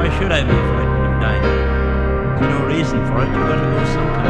Why should I be frightened of dying? There's no reason for it. You've got to go sometime.